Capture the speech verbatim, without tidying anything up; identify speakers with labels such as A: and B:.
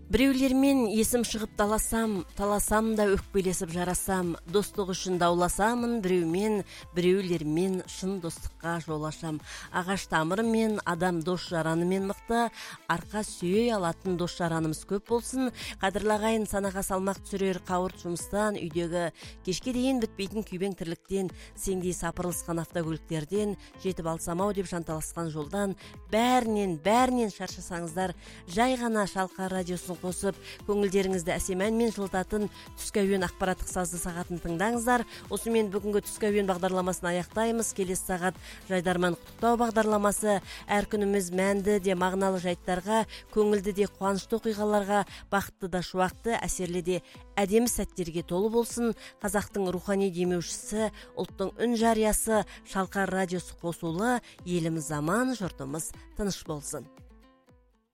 A: Біреулермен есім шығып таласам, таласам да өкпелесіп жарасам, достық үшін дауласамын біреумен, біреулермен шын достыққа жол ашам. Ағаш тамырымен, адам дос жаранымен мықты, арқа сүйей алатын дос жаранымыз көп болсын. Қадірлағайын санаға салмақ түсірер қауырт жұмыстан, үйдегі кешке дейін бітпейтін күйбең тірліктен, сеңдей сапырылысқан автокөліктерден, жетіп алсам ау деп жанталасқан жолдан, бәрінен, бәрінен шаршасаңыздар, жай ғана Шалқар радиосын қосып, көңілдеріңізді әсем әнмен жылытатын түскі әуен ақпараттық сазды сағатын тыңдаңыздар. Осымен бүгінгі түскі әуен бағдарламасын аяқтаймыз. Келесі сағат жайдарман құттықтау бағдарламасы. Әр күніміз мәнді де мағыналы жайттарға, көңілді де қуанышты оқиғаларға, бақытты да шуақты, әсерлі де әдемі сәттерге толы болсын. Қазақтың рухани демеушісі, ұлттың үн жариясы Шалқар радиосы қосулы, еліміз аман, жұртымыз тыныш болсын.